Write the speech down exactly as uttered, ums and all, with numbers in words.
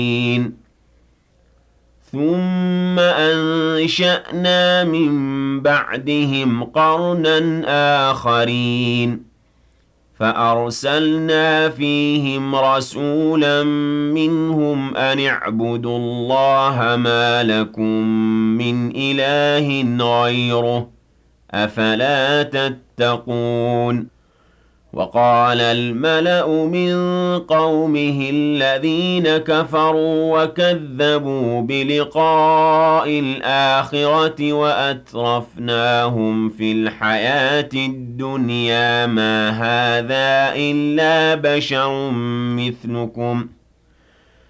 ثُمَّ أَنشَأْنَا مِن بَعْدِهِمْ قَرْنًا آخَرِينَ فَأَرْسَلْنَا فِيهِمْ رَسُولًا مِّنْهُمْ أَنِ اعْبُدُوا اللَّهَ مَا لَكُم مِّنْ إِلَٰهٍ غَيْرُهُ ۖ أَفَلَا تَتَّقُونَ وَقَالَ الْمَلَأُ مِن قَوْمِهِ الَّذِينَ كَفَرُوا وَكَذَّبُوا بِلِقَاءِ الْآخِرَةِ وَأَتْرَفْنَاهُمْ فِي الْحَيَاةِ الدُّنْيَا مَا هَٰذَا إِلَّا بَشَرٌ مِّثْلُكُمْ